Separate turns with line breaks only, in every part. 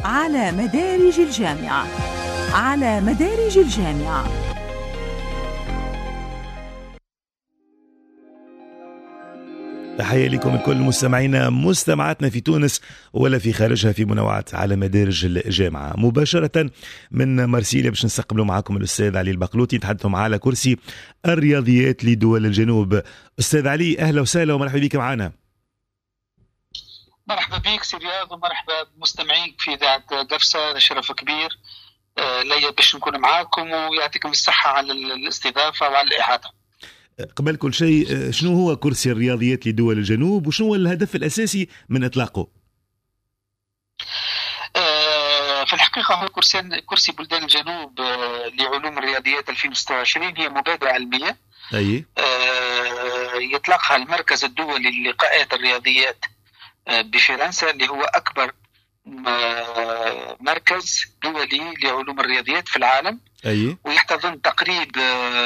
على مدارج الجامعة. على مدارج الجامعة.
تحية لكم الكل مستمعينا مستمعاتنا في تونس ولا في خارجها في منوعات على مدارج الجامعة. مباشرة من مرسيليا باش نستقبلوا معكم الأستاذ علي البقلوطي نتحدثوا معاه على كرسي الرياضيات لدول الجنوب. أستاذ علي أهلا وسهلا ومرحبا بك معنا.
مرحبا بك سي رياض ومرحبا بمستمعيك في إذاعة قفصة. هذا شرف كبير لي باش نكون معاكم ويعطيكم الصحة على الاستضافة وعلى الإحاطة.
قبل كل شيء شنو هو كرسي الرياضيات لدول الجنوب وشنو هو الهدف الأساسي من إطلاقه؟
في الحقيقة هو كرسي بلدان الجنوب لعلوم الرياضيات 2026 هي مبادرة علمية يطلقها المركز الدولي للقاءات الرياضيات بفرنسا اللي هو أكبر مركز دولي لعلوم الرياضيات في العالم. ويحتضن تقريب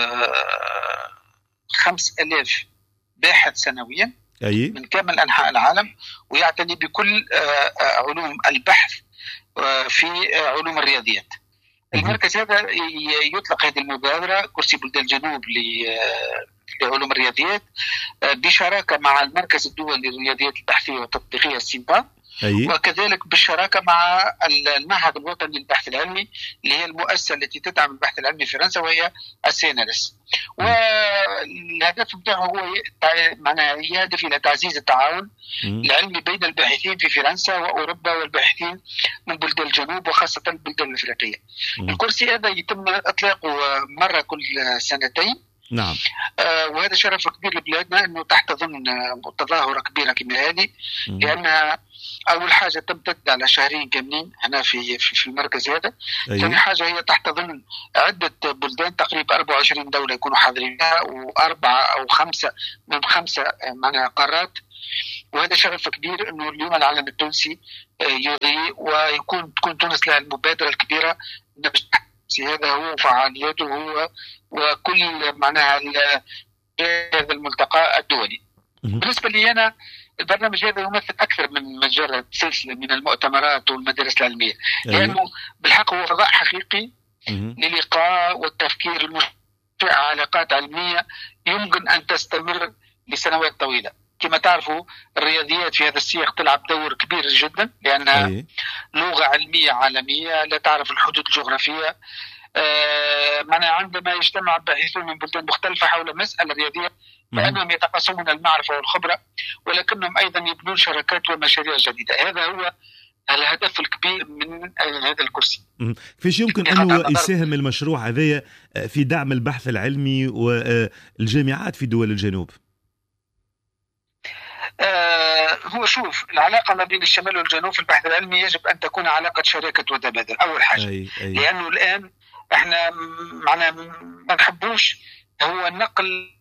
5000 باحث سنويا من كامل أنحاء العالم ويعتني بكل علوم البحث في علوم الرياضيات. المركز هذا يطلق هذه المبادرة كرسي بلدان الجنوب لعلوم الرياضيات بشراكة مع المركز الدولي للرياضيات البحثية والتطبيقية السيمبا وكذلك بالشراكة مع المعهد الوطني للبحث العلمي اللي هي المؤسسة التي تدعم البحث العلمي في فرنسا وهي السينارس. والهدف بتاعه هو معناها يهدف إلى تعزيز التعاون العلمي بين الباحثين في فرنسا وأوروبا والباحثين من بلدان الجنوب وخاصة البلدان الأفريقية. الكرسي هذا يتم إطلاقه مرة كل سنتين.
نعم.
وهذا شرف كبير لبلادنا أنه تحتضن تظاهرة كبيرة كما هذه لأنها أول حاجة تمتد على شهرين كاملين هنا في المركز هذا. ثاني حاجة هي تحتضن عدة بلدان تقريبا 24 دولة يكونوا حاضرين فيها وأربعة أو خمسة من خمسة معناها قارات. وهذا شرف كبير أنه اليوم العالم التونسي يضيء تكون تونس لها المبادرة الكبيرة هذا هو فعالياته هو وكل معناها هذا الملتقى الدولي. بالنسبة لي أنا البرنامج هذا يمثل أكثر من مجرد سلسلة من المؤتمرات والمدارس العلمية لأنه بالحق هو فضاء حقيقي للقاء والتفكير المشترك على علاقات علمية يمكن أن تستمر لسنوات طويلة. كما تعرفوا الرياضيات في هذا السياق تلعب دور كبير جدا لأنها لغة علمية عالمية لا تعرف الحدود الجغرافية. معناها عندما يجتمع الباحثون من بلدان مختلفة حول مسألة رياضية فإنهم يتقاسمون المعرفة والخبرة ولكنهم أيضا يبنون شراكات ومشاريع جديدة. هذا هو الهدف الكبير من هذا الكرسي.
كيفاش يمكن أنه يساهم المشروع هذا في دعم البحث العلمي والجامعات في دول الجنوب؟
هو شوف العلاقة ما بين الشمال والجنوب في البحث العلمي يجب أن تكون علاقة شراكة وتبادل أول حاجة. لأنه الآن احنا معنا ما نحبوش هو النقل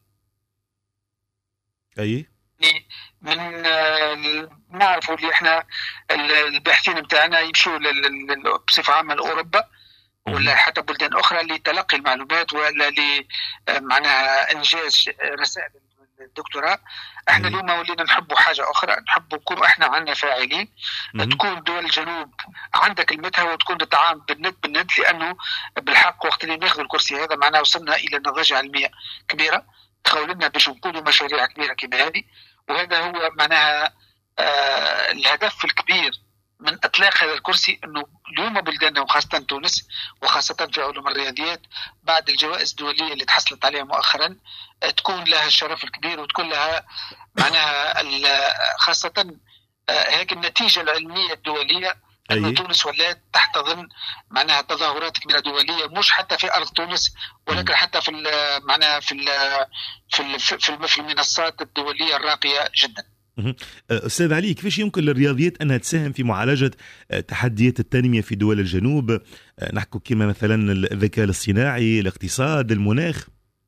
من نعرفوا اللي احنا الباحثين متاعنا يمشوا بصفة عامة لأوروبا ولا حتى بلدان أخرى لتلقي المعلومات ولا معناها إنجاز رسائل الدكتوراه. احنا اليوم ولينا نحبوا حاجة أخرى نحبوا نكون احنا عنا فاعلين تكون دول الجنوب عندك كلمتها وتكون تتعامل بالند لأنه بالحق وقت اللي ناخذ الكرسي هذا معناه وصلنا إلى نضاجة علمية كبيرة تخولنا باش نقودوا مشاريع كبيرة كما هذه. وهذا هو معناها الهدف الكبير من إطلاق هذا الكرسي أنه اليوم بلداننا وخاصة تونس وخاصة في علوم الرياضيات بعد الجوائز الدولية اللي تحصلت عليها مؤخرا تكون لها الشرف الكبير وتكون لها معناها خاصة هيك النتيجة العلمية الدولية أن تونس ولات تحتضن معناها تظاهرات كبيرة دولية مش حتى في أرض تونس ولكن حتى في معناها في المنصات الدولية الراقية جدا.
أستاذ علي كيفاش يمكن للرياضيات أنها تساهم في معالجة تحديات التنمية في دول الجنوب؟ نحكي كما مثلا الذكاء الاصطناعي الاقتصاد المناخ.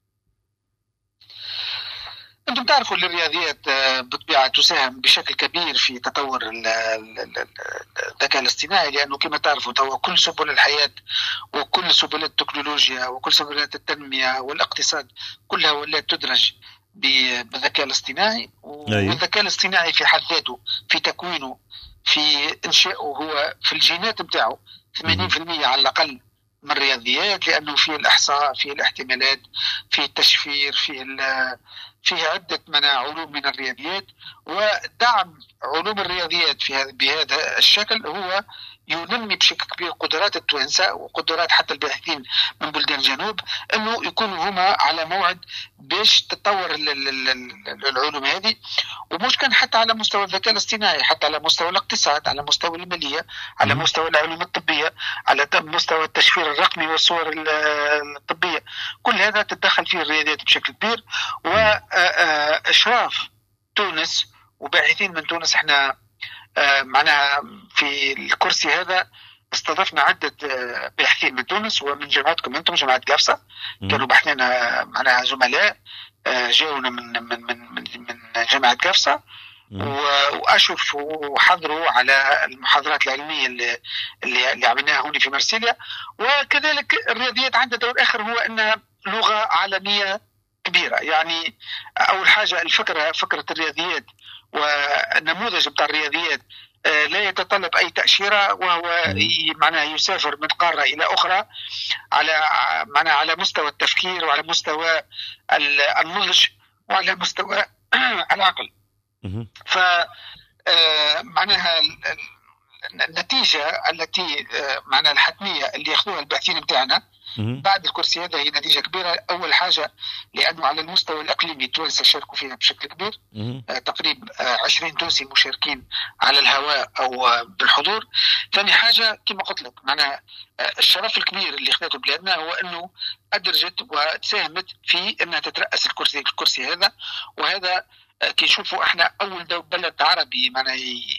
أنتم تعرفوا الرياضيات بالطبيعة تساهم بشكل كبير في تطور الذكاء الاصطناعي لأنه كما تعرفوا توا كل سبل الحياة وكل سبل التكنولوجيا وكل سبلات التنمية والاقتصاد كلها ولات تدرج بالذكاء الاصطناعي. والذكاء الاصطناعي في حد ذاته في تكوينه في إنشائه، هو في الجينات نتاعو 80% على الأقل من الرياضيات، لأنه فيه الإحصاء، فيه الاحتمالات، فيه التشفير، فيه عدة علوم من الرياضيات. ودعم علوم الرياضيات بهذا الشكل هو ينمي بشكل كبير قدرات التوانسة وقدرات حتى الباحثين من بلدان الجنوب، أنه يكونوا هما على موعد باش تتطور العلوم هذه. ومش كان حتى على مستوى الذكاء الاصطناعي، حتى على مستوى الاقتصاد، على مستوى المالية، على مستوى العلوم الطبية، على مستوى التشفير الرقمي والصور الطبية. كل هذا تتدخل فيه الرياضيات بشكل كبير. وإشراف تونس وباحثين من تونس، احنا معناها في الكرسي هذا استضفنا عدة باحثين من تونس ومن جامعتكم انتم، جامعة قفصة، كانوا بحثنا معناها زملاء جاونا من جامعة قفصة، واشرفوا وحضروا على المحاضرات العلمية اللي عملناها هنا في مرسيليا. وكذلك الرياضيات عندها دور اخر، هو انها لغة عالمية كبيرة. يعني اول حاجة فكرة الرياضيات والنموذج بتاع الرياضيات لا يتطلب أي تأشيرة، وهو معناها يسافر من قارة إلى أخرى على مستوى التفكير وعلى مستوى النضج وعلى مستوى العقل. ف معناها النتيجة التي معناها الحتمية اللي ياخذوها الباحثين بتاعنا بعد الكرسي هذا هي نتيجة كبيرة. أول حاجة لأنه على المستوى الإقليمي التوانسة شاركوا فيها بشكل كبير، تقريبا 20 تونسي مشاركين على الهواء أو بالحضور. ثاني حاجة كما قلت لك، معناها الشرف الكبير اللي خذته بلادنا هو أنه أدرجت وتساهمت في أنها تترأس الكرسي هذا. وهذا كي نشوفوا احنا أول بلد عربي معناها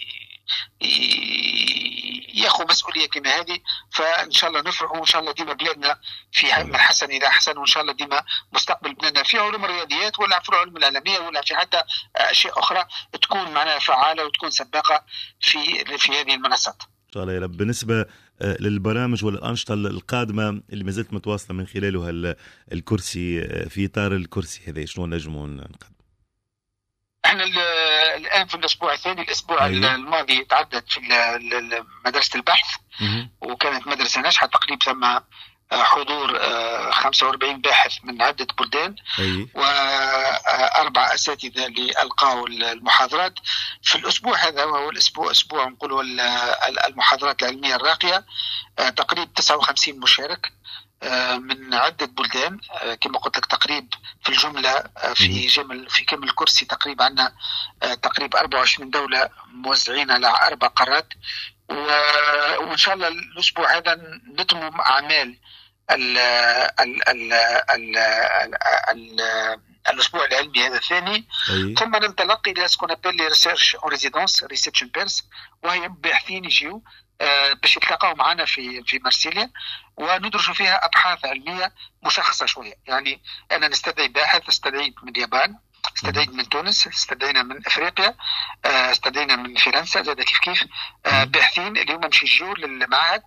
ياخذ مسؤوليه كما هذه، فان شاء الله نفرحوا، وان شاء الله ديما بلادنا في من حسن الى احسن، وان شاء الله ديما مستقبل بلادنا في علوم الرياضيات ولا في العلوم العالميه ولا في حتى اشياء اخرى تكون معناها فعاله وتكون سباقه في هذه المنصات
ان شاء الله يا رب. بالنسبه للبرامج والانشطه القادمه اللي ما زلت متواصله من خلاله الكرسي، في اطار الكرسي هذا شنو نجموا نقدم؟
احنا الان في الاسبوع الثاني، الاسبوع الماضي تعدت في مدرسه البحث، وكانت مدرسه ناجحه تقريبا، ثم حضور 45 باحث من عده بلدان واربع اساتذه اللي القاوا المحاضرات في الاسبوع هذا، وهو اسبوع نقولوا المحاضرات العلميه الراقيه. تقريبا 59 مشارك من عدة بلدان، كما قلت لك تقريبا في الجملة في كامل الكرسي تقريبا عندنا تقريبا 24 دولة موزعين على 4 قارات. وإن شاء الله الأسبوع هذا نتمم أعمال الأسبوع العلمي هذا الثاني. ثم ننطلق إلى سكون أبل ريسيرش أون ريزيدونس، ريسيرش إن بيرس، وهي باحثين يجيو باش يتلاقاو معنا في مرسيليا وندرجوا فيها أبحاث علمية مشخصة شوية. يعني أنا نستدعي باحث، استدعيت من اليابان، استدعيت من تونس، استدعينا من أفريقيا، استدعينا من فرنسا زاد كيف باحثين اللي هم مش يجوا للمعهد،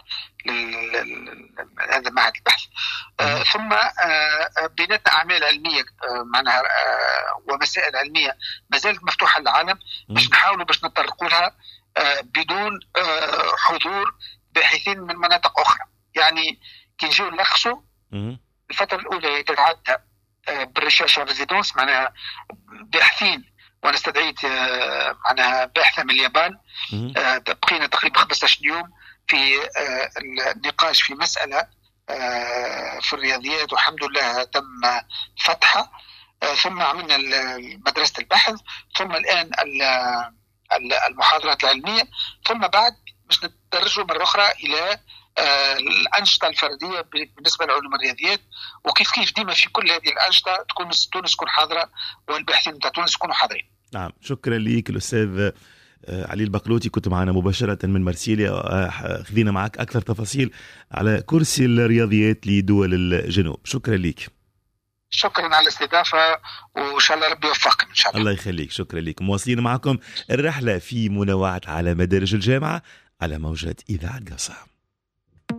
هذا معهد البحث. ثم بنينا أعمال علمية معناها ومسائل علمية ما زالت مفتوحة للعالم باش نحاولوا باش نطرقوا لها بدون حضور باحثين من مناطق أخرى. يعني كي نجيو نلخصوا الفترة الأولى تتعدى بالريشيرش ريزيدونس، معناها باحثين، وانا استدعيت معناها باحثة من اليابان. بقينا تقريبا 15 يوم في النقاش في مسألة في الرياضيات، والحمد لله تم فتحها. ثم عملنا مدرسة البحث، ثم الآن المحاضرات العلمية، ثم بعد باش نتدرجوا مرة أخرى إلى الأنشطة الفردية بالنسبة لعلوم الرياضيات. وكيف ديما في كل هذه الأنشطة تكون تونس تكون حاضرة والباحثين تاع تونس يكونوا حاضرين.
نعم، شكرا ليك الأستاذ علي البقلوتي، كنت معنا مباشرة من مرسيليا، خذينا معك أكثر تفاصيل على كرسي الرياضيات لدول الجنوب. شكرا ليك.
شكرا على الاستضافة، وإن شاء الله ربي يوفقكم إن شاء الله.
الله يخليك، شكرا ليك. مواصلين معكم الرحلة في منوعات على مدارج الجامعة على موجة إذاعة قفصة.